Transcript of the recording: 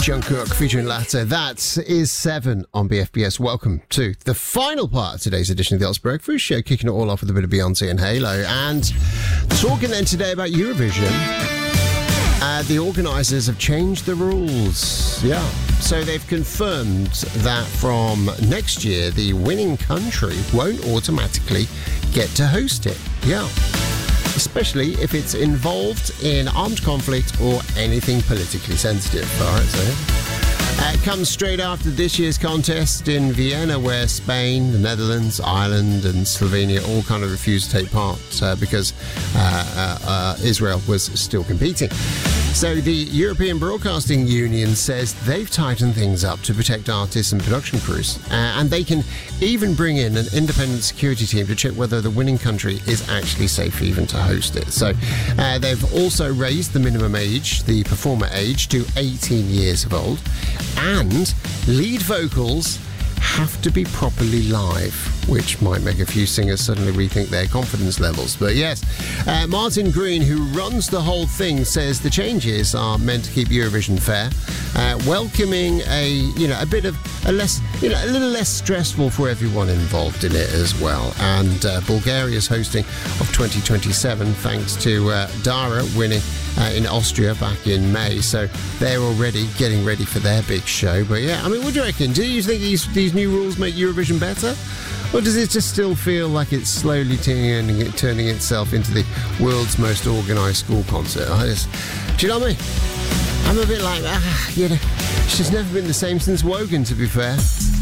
Jungkook featuring Latte. That is 7 on BFBS. Welcome to the final part of today's edition of the Oz Breakfast Show, kicking it all off with a bit of Beyonce and Halo. And talking then today about Eurovision, the organisers have changed the rules. Yeah. So they've confirmed that from next year, the winning country won't automatically get to host it. Yeah. Especially if it's involved in armed conflict or anything politically sensitive. All right, so it comes straight after this year's contest in Vienna, where Spain, the Netherlands, Ireland and Slovenia all kind of refused to take part because Israel was still competing. So the European Broadcasting Union says they've tightened things up to protect artists and production crews, and they can even bring in an independent security team to check whether the winning country is actually safe even to host it. So they've also raised the minimum age, the performer age, to 18 years of old, and lead vocals have to be properly live, which might make a few singers suddenly rethink their confidence levels. But yes, Martin Green, who runs the whole thing, says the changes are meant to keep Eurovision fair, welcoming a little less stressful for everyone involved in it as well. And Bulgaria's hosting of 2027, thanks to Dara winning in Austria back in May, so they're already getting ready for their big show. But yeah, I mean, what do you reckon? Do you think these new rules make Eurovision better? Or does it just still feel like it's slowly turning itself into the world's most organised school concert? Do you know what I mean? I'm a bit like, it's just never been the same since Wogan, to be fair.